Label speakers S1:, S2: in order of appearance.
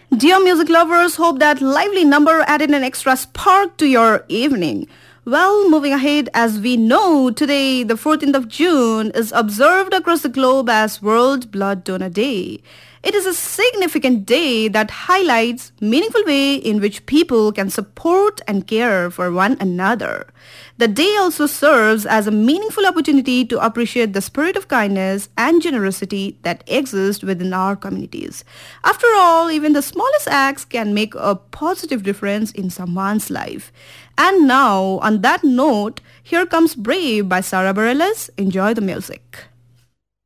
S1: Dear music lovers, hope that lively number added an extra spark to your evening. Well, moving ahead, as we know, today, the 14th of June, is observed across the globe as World Blood Donor Day. It is a significant day that highlights meaningful way in which people can support and care for one another. The day also serves as a meaningful opportunity to appreciate the spirit of kindness and generosity that exists within our communities. After all, even the smallest acts can make a positive difference in someone's life. And now, on that note, here comes Brave by Sarah Bareilles. Enjoy the music.